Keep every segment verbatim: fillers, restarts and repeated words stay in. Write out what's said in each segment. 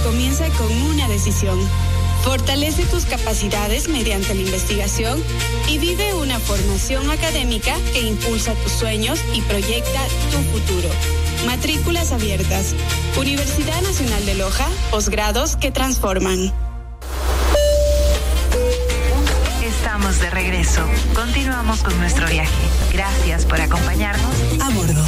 comienza con una decisión. Fortalece tus capacidades mediante la investigación y vive una formación académica que impulsa tus sueños y proyecta tu futuro. Matrículas abiertas. Universidad Nacional de Loja, posgrados que transforman. Estamos de regreso. Continuamos con nuestro viaje. Gracias por acompañarnos. A bordo.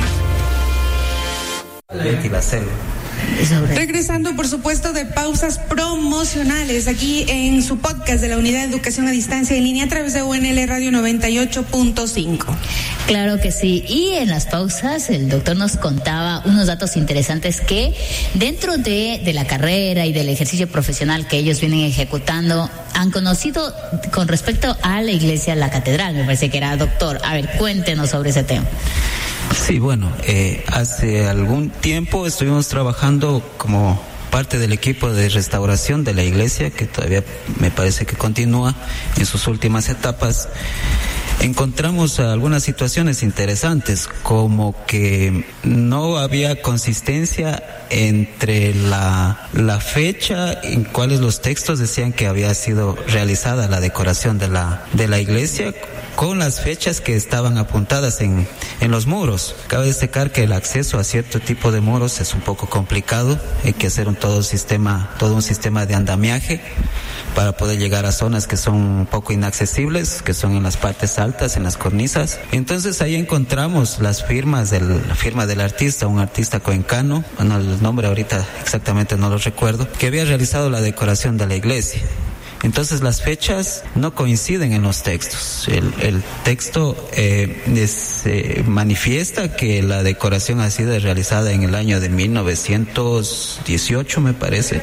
Regresando, por supuesto, de pausas promocionales aquí en su podcast de la Unidad de Educación a Distancia en Línea a través de U N L Radio noventa y ocho punto cinco. Claro que sí. Y en las pausas el doctor nos contaba unos datos interesantes que dentro de, de la carrera y del ejercicio profesional que ellos vienen ejecutando han conocido con respecto a la iglesia, la catedral. Me parece que era doctor. A ver, cuéntenos sobre ese tema. Sí, bueno, eh, hace algún tiempo estuvimos trabajando como parte del equipo de restauración de la iglesia, que todavía me parece que continúa en sus últimas etapas. Encontramos algunas situaciones interesantes, como que no había consistencia entre la, la fecha en cuales los textos decían que había sido realizada la decoración de la, de la iglesia, con las fechas que estaban apuntadas en, en los muros. Cabe destacar que el acceso a cierto tipo de muros es un poco complicado. Hay que hacer un todo sistema, todo un sistema de andamiaje para poder llegar a zonas que son un poco inaccesibles, que son en las partes altas, en las cornisas. Entonces ahí encontramos las firmas del, la firma del artista, un artista cuencano, bueno, el nombre ahorita exactamente no lo recuerdo, que había realizado la decoración de la iglesia. Entonces las fechas no coinciden en los textos. El, el texto eh, es, eh, manifiesta que la decoración ha sido realizada en el año de mil novecientos dieciocho, me parece.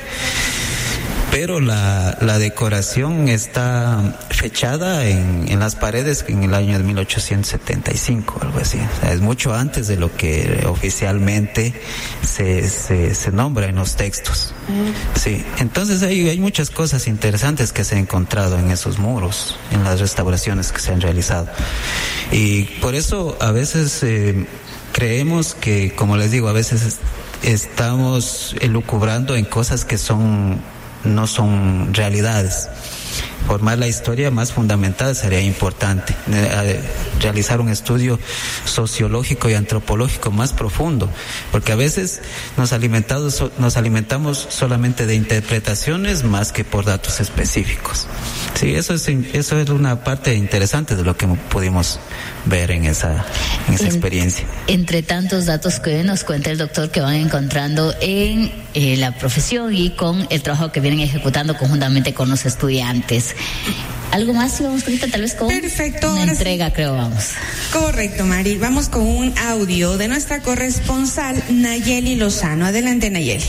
Pero la, la decoración está fechada en, en las paredes en el año de mil ochocientos setenta y cinco, algo así. O sea, es mucho antes de lo que oficialmente se, se, se nombra en los textos. Sí, entonces hay, hay muchas cosas interesantes que se han encontrado en esos muros, en las restauraciones que se han realizado. Y por eso a veces eh, creemos que, como les digo, a veces estamos elucubrando en cosas que son no son realidades. Formar la historia más fundamental sería importante, eh, realizar un estudio sociológico y antropológico más profundo, porque a veces nos alimentamos, nos alimentamos solamente de interpretaciones más que por datos específicos. Sí, eso es, eso es una parte interesante de lo que pudimos ver en esa, en esa en, experiencia. Entre tantos datos que nos cuenta el doctor que van encontrando en eh, la profesión y con el trabajo que vienen ejecutando conjuntamente con los estudiantes. ¿Algo más? Si vamos ahorita tal vez con Perfecto, una entrega, sí. creo, vamos. Correcto, Mari. Vamos con un audio de nuestra corresponsal Nayeli Lozano. Adelante, Nayeli.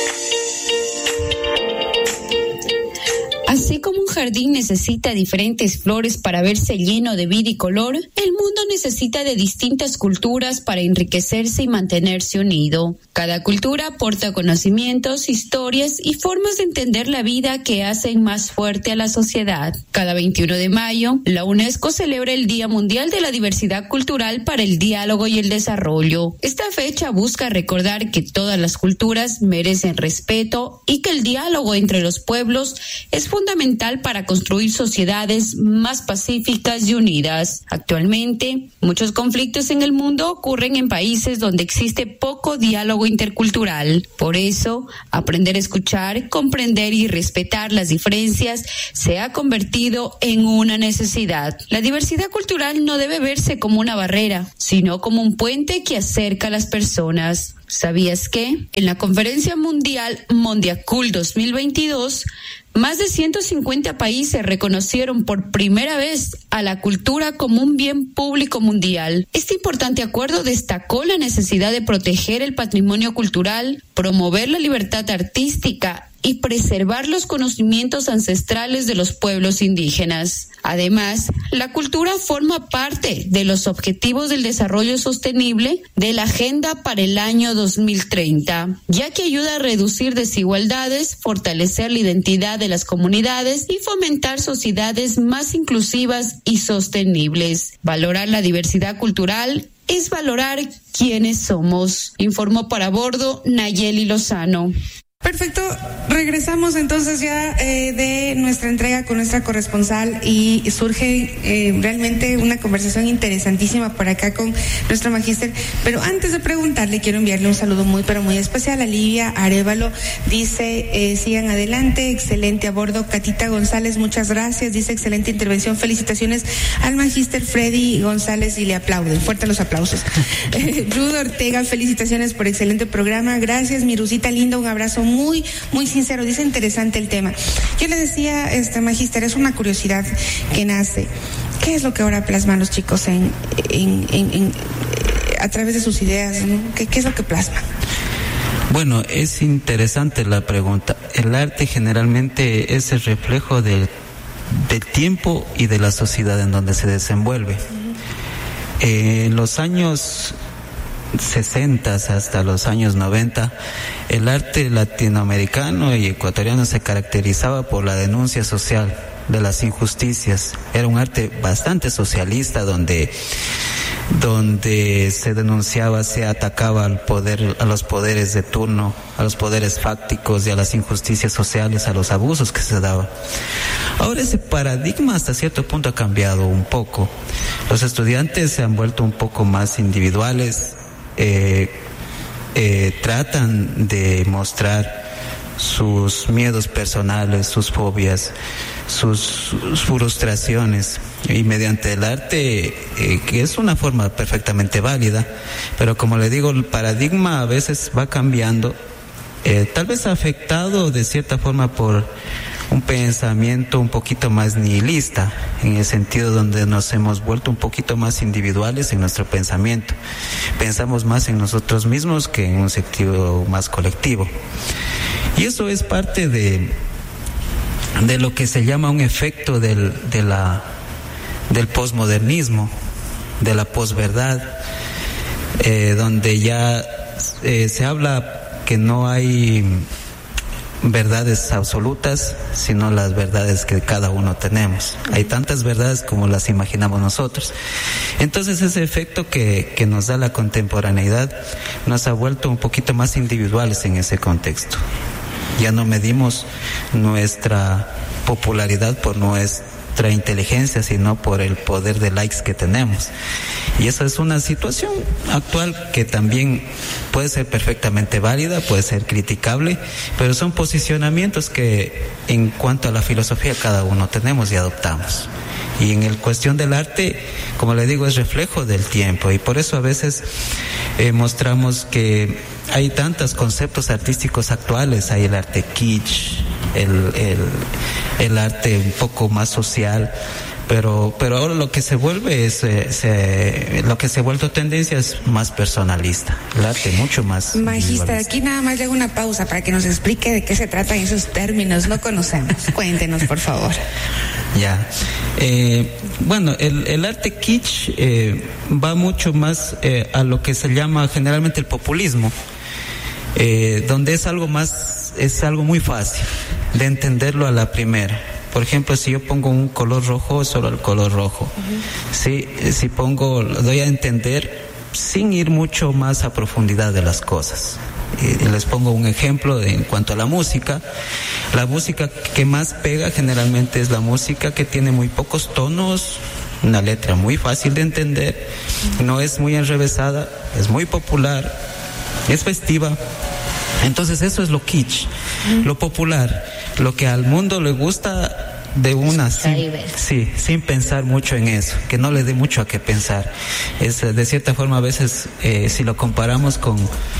Así como un jardín necesita diferentes flores para verse lleno de vida y color, el mundo necesita de distintas culturas para enriquecerse y mantenerse unido. Cada cultura aporta conocimientos, historias y formas de entender la vida que hacen más fuerte a la sociedad. Cada veintiuno de mayo, la UNESCO celebra el Día Mundial de la Diversidad Cultural para el Diálogo y el Desarrollo. Esta fecha busca recordar que todas las culturas merecen respeto y que el diálogo entre los pueblos es fundamental para construir sociedades más pacíficas y unidas. Actualmente, muchos conflictos en el mundo ocurren en países donde existe poco diálogo intercultural. Por eso, aprender a escuchar, comprender y respetar las diferencias se ha convertido en una necesidad. La diversidad cultural no debe verse como una barrera, sino como un puente que acerca a las personas. ¿Sabías que? En la Conferencia Mundial Mondiacult dos mil veintidós, más de ciento cincuenta países reconocieron por primera vez a la cultura como un bien público mundial. Este importante acuerdo destacó la necesidad de proteger el patrimonio cultural, promover la libertad artística y preservar los conocimientos ancestrales de los pueblos indígenas. Además, la cultura forma parte de los Objetivos del Desarrollo Sostenible de la Agenda para el año dos mil treinta, ya que ayuda a reducir desigualdades, fortalecer la identidad de las comunidades y fomentar sociedades más inclusivas y sostenibles. Valorar la diversidad cultural es valorar quiénes somos, informó para bordo Nayeli Lozano. Perfecto, regresamos entonces ya eh, de nuestra entrega con nuestra corresponsal y surge eh, realmente una conversación interesantísima por acá con nuestro magíster, pero antes de preguntarle quiero enviarle un saludo muy pero muy especial a Livia Arevalo, dice eh, sigan adelante, excelente a bordo. Catita González, muchas gracias, dice excelente intervención, felicitaciones al magíster Freddy González y le aplauden, fuertes los aplausos. eh, Rudo Ortega, felicitaciones por excelente programa, gracias mi Rusita linda, un abrazo muy, muy sincero, dice interesante el tema. Yo le decía, este magíster, es una curiosidad que nace. ¿Qué es lo que ahora plasman los chicos en, en, en, en a través de sus ideas, ¿no? ¿Qué, qué es lo que plasman? Bueno, es interesante la pregunta. El arte generalmente es el reflejo del, del tiempo y de la sociedad en donde se desenvuelve. Uh-huh. Eh, en los años sesenta hasta los años noventa, el arte latinoamericano y ecuatoriano se caracterizaba por la denuncia social de las injusticias. Era un arte bastante socialista donde donde se denunciaba, se atacaba al poder, a los poderes de turno, a los poderes fácticos y a las injusticias sociales, a los abusos que se daban. Ahora ese paradigma hasta cierto punto ha cambiado un poco. Los estudiantes se han vuelto un poco más individuales, eh, eh, tratan de mostrar sus miedos personales, sus fobias, sus, sus frustraciones, y mediante el arte, eh, que es una forma perfectamente válida, pero como le digo, el paradigma a veces va cambiando, eh, tal vez afectado de cierta forma por un pensamiento un poquito más nihilista, en el sentido donde nos hemos vuelto un poquito más individuales en nuestro pensamiento. Pensamos más en nosotros mismos que en un sentido más colectivo. Y eso es parte de, de lo que se llama un efecto del, de la, del posmodernismo, de la posverdad, eh, donde ya eh, se habla que no hay verdades absolutas, sino las verdades que cada uno tenemos. Hay tantas verdades como las imaginamos nosotros. Entonces ese efecto que, que nos da la contemporaneidad nos ha vuelto un poquito más individuales en ese contexto. Ya no medimos nuestra popularidad por nuestra inteligencia, sino por el poder de likes que tenemos. Y esa es una situación actual que también puede ser perfectamente válida, puede ser criticable, pero son posicionamientos que en cuanto a la filosofía cada uno tenemos y adoptamos. Y en el cuestión del arte, como le digo, es reflejo del tiempo, y por eso a veces eh, mostramos que hay tantos conceptos artísticos actuales. Hay el arte kitsch, el, el, el arte un poco más social, pero pero ahora lo que se vuelve es eh, se, lo que se ha vuelto tendencia es más personalista, el arte mucho más. Magíster, aquí nada más le hago una pausa para que nos explique de qué se tratan esos términos, no conocemos. Cuéntenos, por favor. Ya, eh, bueno, el, el arte kitsch eh, va mucho más eh, a lo que se llama generalmente el populismo, eh, donde es algo más, es algo muy fácil de entenderlo a la primera. Por ejemplo, si yo pongo un color rojo, solo el color rojo. Uh-huh. Si, si pongo, lo doy a entender sin ir mucho más a profundidad de las cosas. Y les pongo un ejemplo de, en cuanto a la música. La música que más pega generalmente es la música que tiene muy pocos tonos, una letra muy fácil de entender, no es muy enrevesada, es muy popular, es festiva. Entonces eso es lo kitsch, lo popular, lo que al mundo le gusta de una, sin, sí, sin pensar mucho en eso, que no le dé mucho a qué pensar. Es de cierta forma a veces, eh, si lo comparamos con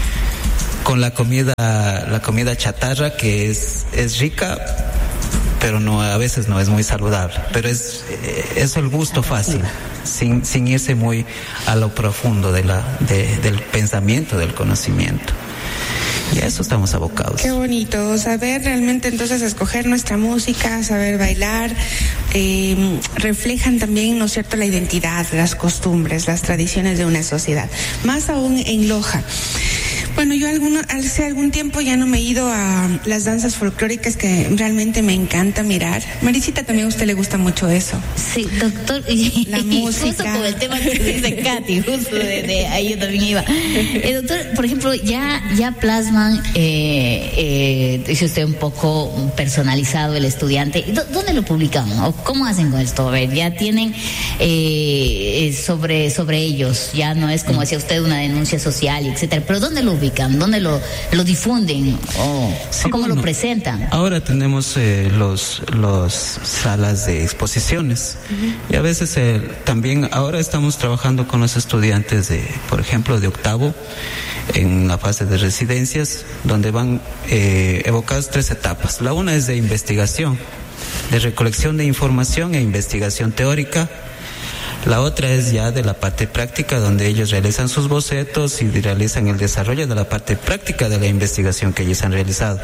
con la comida, la comida chatarra, que es es rica, pero no, a veces no es muy saludable, pero es es el gusto fácil, sin sin irse muy a lo profundo de la de, del pensamiento, del conocimiento. Y a eso estamos abocados. Qué bonito, saber realmente entonces escoger nuestra música, saber bailar, eh, reflejan también, ¿no es cierto?, la identidad, las costumbres, las tradiciones de una sociedad, más aún en Loja. Bueno, yo alguno, hace algún tiempo ya no me he ido a las danzas folclóricas que realmente me encanta mirar. Marisita, también a usted le gusta mucho eso. Sí, doctor. Y, la música. Justo con el tema que dice Katy, justo de, de ahí yo también iba. Eh, doctor, por ejemplo, ya, ya plasman, eh, eh, dice usted un poco personalizado el estudiante. ¿Dónde lo publican? ¿O cómo hacen con esto? A ver, ya tienen eh, sobre, sobre ellos, ya no es como decía usted una denuncia social, etcétera. Pero ¿dónde lo ubican? ¿Dónde lo, lo difunden? ¿O, sí, o cómo bueno, lo presentan? Ahora tenemos eh, los, los salas de exposiciones. Uh-huh. Y a veces eh, también ahora estamos trabajando con los estudiantes de, por ejemplo, de octavo, en la fase de residencias, donde van eh, evocadas tres etapas. La una es de investigación, de recolección de información e investigación teórica. La otra es ya de la parte práctica, donde ellos realizan sus bocetos y realizan el desarrollo de la parte práctica de la investigación que ellos han realizado.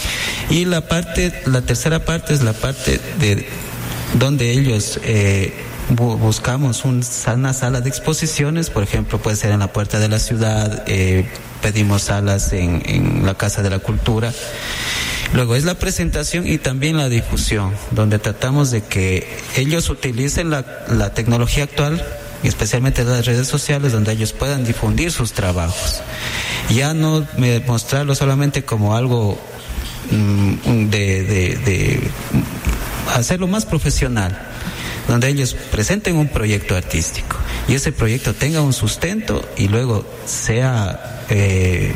Y la parte, la tercera parte es la parte de donde ellos eh, bu- buscamos un, una sala de exposiciones, por ejemplo, puede ser en la Puerta de la Ciudad, eh, pedimos salas en, en la Casa de la Cultura. Luego es la presentación y también la difusión, donde tratamos de que ellos utilicen la, la tecnología actual, especialmente las redes sociales, donde ellos puedan difundir sus trabajos. Ya no mostrarlo solamente como algo mm, de, de, de hacerlo más profesional, donde ellos presenten un proyecto artístico y ese proyecto tenga un sustento y luego sea eh,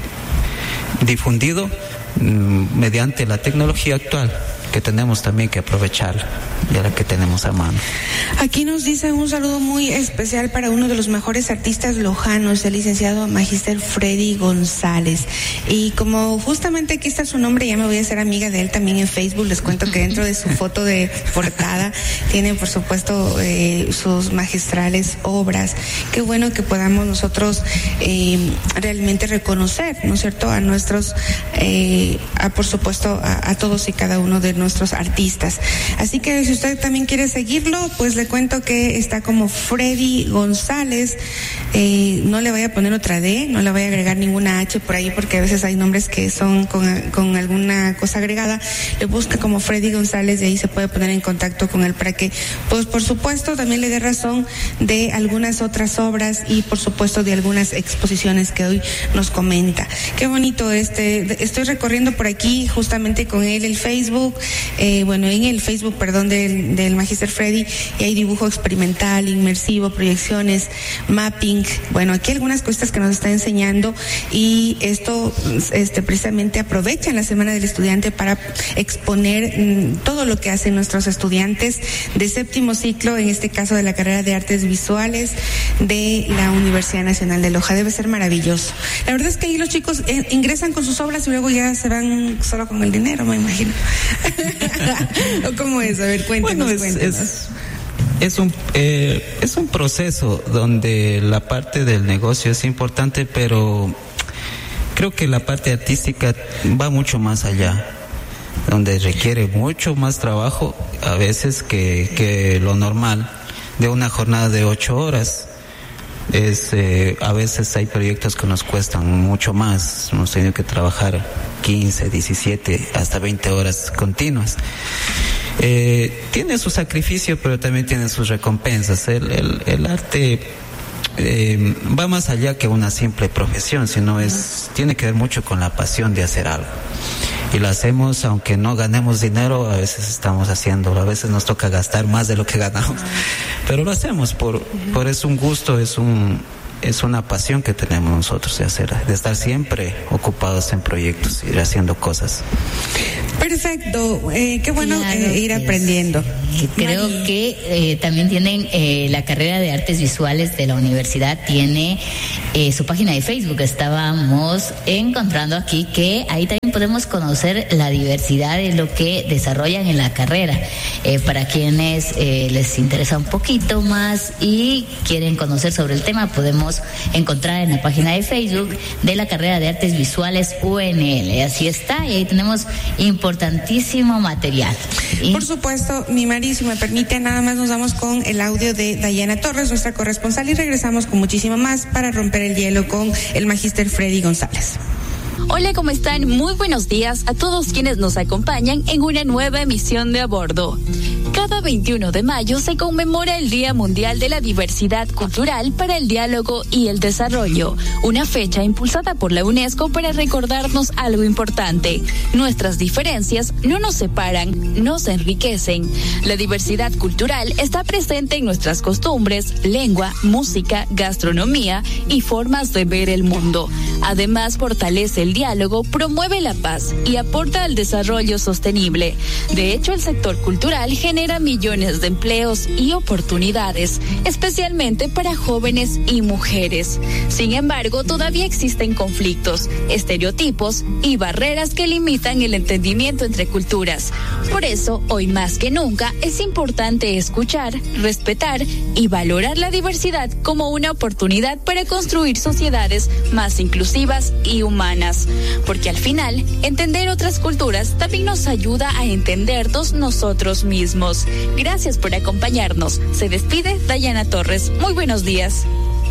difundido mediante la tecnología actual, que tenemos también que aprovechar, ya la que tenemos a mano. Aquí nos dicen un saludo muy especial para uno de los mejores artistas lojanos, el licenciado Magíster Freddy González. Y como justamente aquí está su nombre, ya me voy a hacer amiga de él también en Facebook. Les cuento que dentro de su foto de portada tiene, por supuesto, eh, sus magistrales obras. Qué bueno que podamos nosotros eh, realmente reconocer, ¿no es cierto?, a nuestros, eh, a, por supuesto, a, a todos y cada uno de nuestros artistas. Así que si usted también quiere seguirlo, pues le cuento que está como Freddy González. Eh, no le voy a poner otra D, no le voy a agregar ninguna H por ahí, porque a veces hay nombres que son con, con alguna cosa agregada. Le busca como Freddy González y ahí se puede poner en contacto con él para que, pues por supuesto, también le dé razón de algunas otras obras y por supuesto de algunas exposiciones que hoy nos comenta. Qué bonito este, estoy recorriendo por aquí justamente con él el Facebook. Eh, bueno, en el Facebook, perdón, del, del Magíster Freddy, y hay dibujo experimental, inmersivo, proyecciones, mapping. Bueno, aquí algunas cosas que nos está enseñando y esto este, precisamente aprovecha en la Semana del Estudiante para exponer mmm, todo lo que hacen nuestros estudiantes de séptimo ciclo, en este caso de la carrera de Artes Visuales de la Universidad Nacional de Loja. Debe ser maravilloso. La verdad es que ahí los chicos eh, ingresan con sus obras y luego ya se van solo con el dinero, me imagino. ¿O cómo es? A ver, cuéntenos, bueno, es, cuéntenos. Es, es, un, eh, es un proceso donde la parte del negocio es importante, pero creo que la parte artística va mucho más allá, donde requiere mucho más trabajo a veces que, que lo normal de una jornada de ocho horas. Es, eh, a veces hay proyectos que nos cuestan mucho más, hemos tenido que trabajar quince, diecisiete, hasta veinte horas continuas. Eh, tiene su sacrificio, pero también tiene sus recompensas. El, el, el arte eh, va más allá que una simple profesión, sino es, tiene que ver mucho con la pasión de hacer algo. Y lo hacemos aunque no ganemos dinero, a veces estamos haciéndolo, a veces nos toca gastar más de lo que ganamos, pero lo hacemos por, por es un gusto, es un, es una pasión que tenemos nosotros de hacer, de estar siempre ocupados en proyectos, ir haciendo cosas. Perfecto, eh, qué bueno claro, eh, ir aprendiendo. Creo Mari. que eh, también tienen eh, la carrera de Artes Visuales de la universidad, tiene eh, su página de Facebook. Estábamos encontrando aquí que ahí también podemos conocer la diversidad de lo que desarrollan en la carrera. Eh, para quienes eh, les interesa un poquito más y quieren conocer sobre el tema, podemos encontrar en la página de Facebook de la carrera de Artes Visuales U N L. Así está, y ahí tenemos importantísimo material. Y... Por supuesto, mi Mari, si me permite, nada más nos vamos con el audio de Dayana Torres, nuestra corresponsal, y regresamos con muchísimo más para romper el hielo con el Magíster Freddy González. Hola, ¿cómo están? Muy buenos días a todos quienes nos acompañan en una nueva emisión de A Bordo. Cada veintiuno de mayo se conmemora el Día Mundial de la Diversidad Cultural para el Diálogo y el Desarrollo, una fecha impulsada por la UNESCO para recordarnos algo importante. Nuestras diferencias no nos separan, nos enriquecen. La diversidad cultural está presente en nuestras costumbres, lengua, música, gastronomía y formas de ver el mundo. Además, fortalece el diálogo, promueve la paz y aporta al desarrollo sostenible. De hecho, el sector cultural genera millones de empleos y oportunidades, especialmente para jóvenes y mujeres. Sin embargo, todavía existen conflictos, estereotipos y barreras que limitan el entendimiento entre culturas. Por eso, hoy más que nunca, es importante escuchar, respetar y valorar la diversidad como una oportunidad para construir sociedades más inclusivas y humanas. Porque al final, entender otras culturas también nos ayuda a entendernos nosotros mismos. Gracias por acompañarnos. Se despide Dayana Torres. Muy buenos días.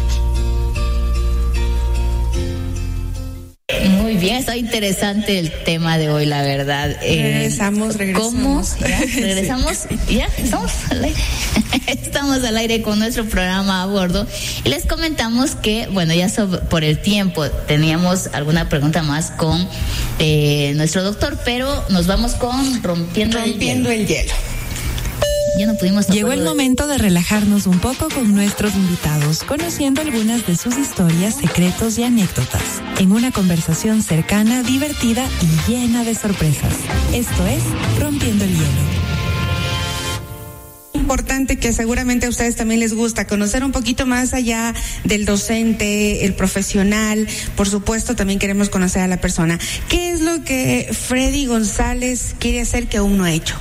Muy bien, está interesante el tema de hoy, la verdad. Regresamos, eh, regresamos. ¿Cómo? ¿Ya? ¿Regresamos? Sí. ¿Ya? ¿Estamos al aire? Estamos al aire con nuestro programa A Bordo. Y les comentamos que, bueno, ya sobre, por el tiempo teníamos alguna pregunta más con eh, nuestro doctor, pero nos vamos con Rompiendo, Rompiendo el hielo. El hielo. Ya no pudimos. Llegó el momento de relajarnos un poco con nuestros invitados, conociendo algunas de sus historias, secretos y anécdotas, en una conversación cercana, divertida y llena de sorpresas. Esto es Rompiendo el Hielo. Importante que seguramente a ustedes también les gusta conocer un poquito más allá del docente, el profesional. Por supuesto, también queremos conocer a la persona. ¿Qué es lo que Freddy González quiere hacer que aún no ha hecho?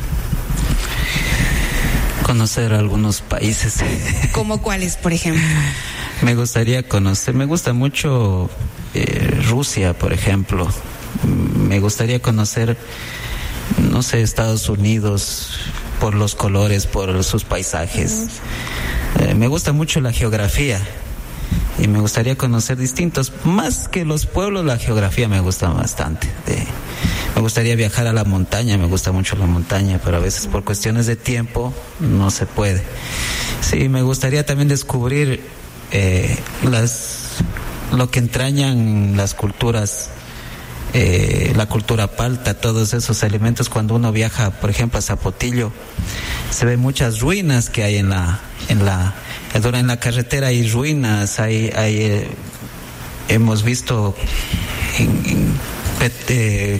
Conocer algunos países. ¿Cómo cuáles, por ejemplo? Me gustaría conocer, me gusta mucho eh, Rusia, por ejemplo. Me gustaría conocer, no sé, Estados Unidos, por los colores, por sus paisajes. Eh, me gusta mucho la geografía y me gustaría conocer distintos, más que los pueblos, la geografía me gusta bastante. De, Me gustaría viajar a la montaña, me gusta mucho la montaña, pero a veces por cuestiones de tiempo no se puede. Sí, me gustaría también descubrir eh, las, lo que entrañan las culturas, eh, la cultura palta, todos esos elementos. Cuando uno viaja, por ejemplo, a Zapotillo, se ven muchas ruinas que hay en la, en la, en la carretera hay ruinas, hay, hay eh, hemos visto en, en eh,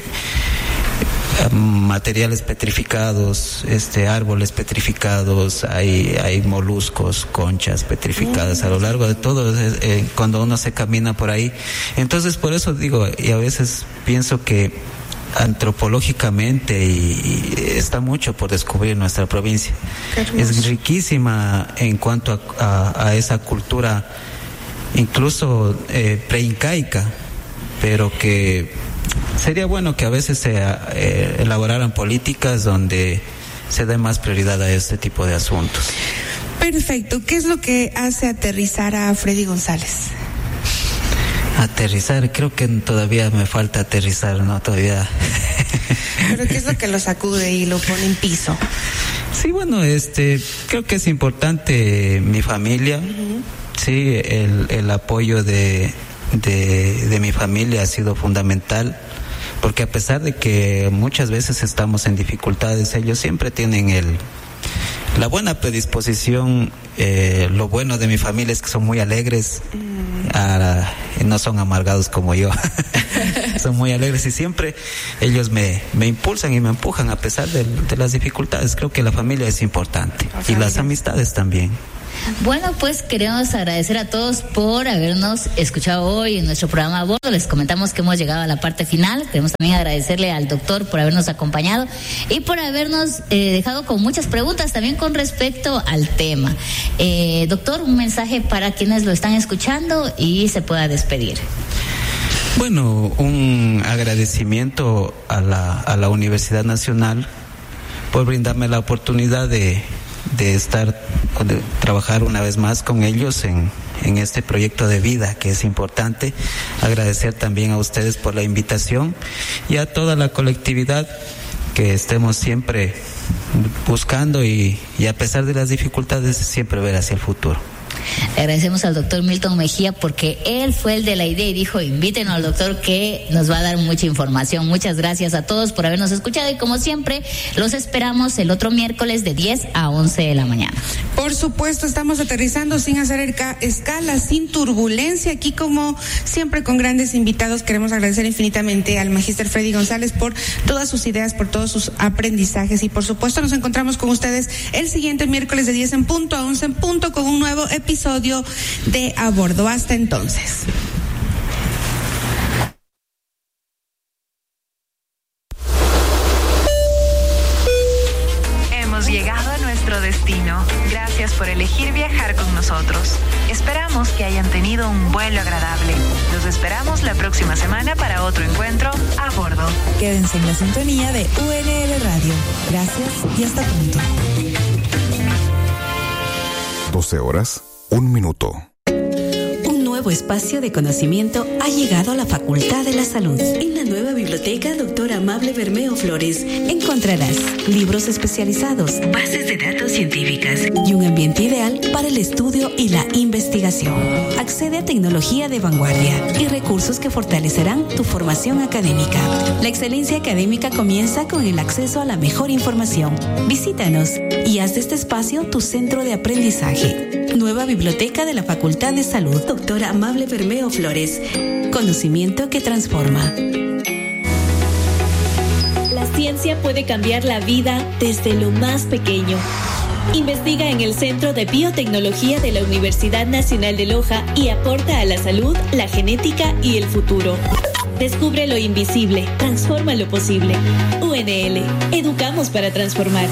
materiales petrificados, este árboles petrificados, hay hay moluscos, conchas petrificadas a lo largo de todo, eh, cuando uno se camina por ahí. Entonces, por eso digo, y a veces pienso que antropológicamente y, y está mucho por descubrir nuestra provincia. Es riquísima en cuanto a, a, a esa cultura, incluso eh, preincaica, pero que sería bueno que a veces se eh, elaboraran políticas donde se dé más prioridad a este tipo de asuntos. Perfecto. ¿Qué es lo que hace aterrizar a Freddy González? Aterrizar, creo que todavía me falta aterrizar, ¿no? Todavía. ¿Pero qué es lo que lo sacude y lo pone en piso? Sí, bueno, este, creo que es importante mi familia, uh-huh. Sí, el, el apoyo de De, de mi familia ha sido fundamental, porque a pesar de que muchas veces estamos en dificultades, ellos siempre tienen el la buena predisposición. Eh, lo bueno de mi familia es que son muy alegres, mm. a, no son amargados como yo. Son muy alegres y siempre ellos me, me impulsan y me empujan a pesar de, de las dificultades. Creo que la familia es importante y las amistades también. Bueno, pues queremos agradecer a todos por habernos escuchado hoy en nuestro programa A Bordo. Les comentamos que hemos llegado a la parte final. Queremos también agradecerle al doctor por habernos acompañado y por habernos eh, dejado con muchas preguntas también con respecto al tema. Eh, doctor, un mensaje para quienes lo están escuchando y se pueda despedir. Bueno, un agradecimiento a la, a la Universidad Nacional por brindarme la oportunidad de de estar, de trabajar una vez más con ellos en, en este proyecto de vida que es importante. Agradecer también a ustedes por la invitación y a toda la colectividad que estemos siempre buscando y, y a pesar de las dificultades siempre ver hacia el futuro. Le agradecemos al doctor Milton Mejía porque él fue el de la idea y dijo invítenos al doctor que nos va a dar mucha información. Muchas gracias a todos por habernos escuchado y como siempre los esperamos el otro miércoles de diez a once de la mañana. Por supuesto, estamos aterrizando sin hacer escala, sin turbulencia, aquí como siempre con grandes invitados. Queremos agradecer infinitamente al magíster Freddy González por todas sus ideas, por todos sus aprendizajes y por supuesto nos encontramos con ustedes el siguiente miércoles de diez en punto a once en punto con un nuevo episodio de A Bordo. Hasta entonces. Hemos llegado a nuestro destino. Gracias por elegir viajar con nosotros. Esperamos que hayan tenido un vuelo agradable. Los esperamos la próxima semana para otro encuentro a bordo. Quédense en la sintonía de U N L Radio. Gracias y hasta pronto. doce horas, un minuto. Un nuevo espacio de conocimiento ha llegado a la Facultad de la Salud. En la nueva biblioteca Doctor Amable Bermeo Flores encontrarás libros especializados, bases de datos científicas y un ambiente ideal para el estudio y la investigación. Accede a tecnología de vanguardia y recursos que fortalecerán tu formación académica. La excelencia académica comienza con el acceso a la mejor información. Visítanos y haz de este espacio tu centro de aprendizaje. Nueva biblioteca de la Facultad de Salud Doctor Amable Bermeo Flores. Conocimiento que transforma. La ciencia puede cambiar la vida desde lo más pequeño. Investiga en el Centro de Biotecnología de la Universidad Nacional de Loja y aporta a la salud, la genética y el futuro. Descubre lo invisible, transforma lo posible. U N L, educamos para transformar.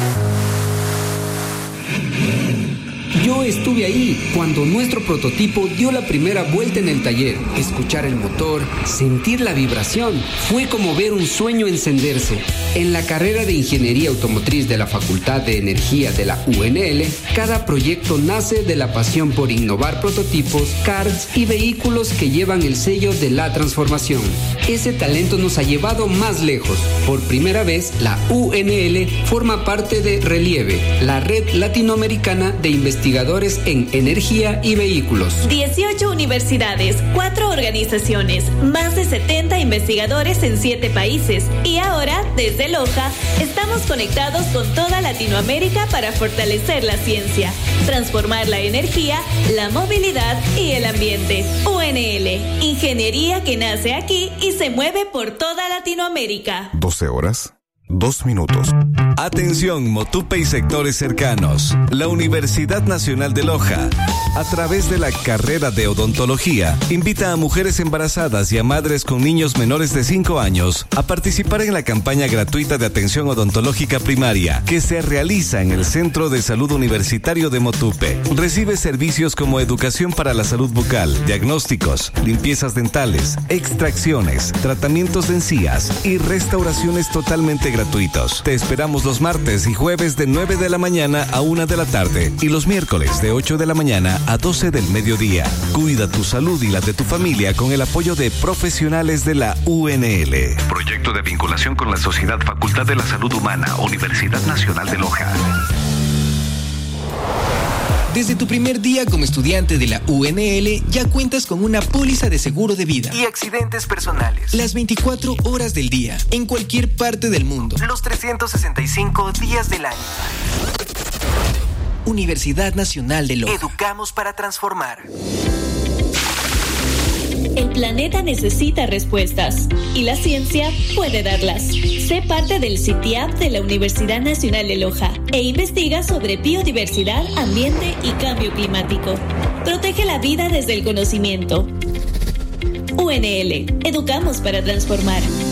Yo estuve ahí cuando nuestro prototipo dio la primera vuelta en el taller. Escuchar el motor, sentir la vibración, fue como ver un sueño encenderse. En la carrera de Ingeniería Automotriz de la Facultad de Energía de la U N L, cada proyecto nace de la pasión por innovar prototipos, cards y vehículos que llevan el sello de la transformación. Ese talento nos ha llevado más lejos. Por primera vez, la U N L forma parte de Relieve, la red latinoamericana de investigación en energía y vehículos. dieciocho universidades, cuatro organizaciones, más de setenta investigadores en siete países. Y ahora, desde Loja, estamos conectados con toda Latinoamérica para fortalecer la ciencia, transformar la energía, la movilidad y el ambiente. U N L, ingeniería que nace aquí y se mueve por toda Latinoamérica. doce horas, dos minutos. Atención, Motupe y sectores cercanos. La Universidad Nacional de Loja, a través de la carrera de odontología, invita a mujeres embarazadas y a madres con niños menores de cinco años a participar en la campaña gratuita de atención odontológica primaria que se realiza en el Centro de Salud Universitario de Motupe. Recibe servicios como educación para la salud bucal, diagnósticos, limpiezas dentales, extracciones, tratamientos de encías y restauraciones totalmente gratuitos. Te esperamos los martes y jueves de nueve de la mañana a una de la tarde y los miércoles de ocho de la mañana a doce del mediodía. Cuida tu salud y la de tu familia con el apoyo de profesionales de la U N L. Proyecto de vinculación con la Sociedad Facultad de la Salud Humana, Universidad Nacional de Loja. Desde tu primer día como estudiante de la U N L ya cuentas con una póliza de seguro de vida y accidentes personales. Las veinticuatro horas del día, en cualquier parte del mundo. Los trescientos sesenta y cinco días del año. Universidad Nacional de Loja. Educamos para transformar. El planeta necesita respuestas y la ciencia puede darlas. Sé parte del C I T I A P de la Universidad Nacional de Loja e investiga sobre biodiversidad, ambiente y cambio climático. Protege la vida desde el conocimiento. U N L, educamos para transformar.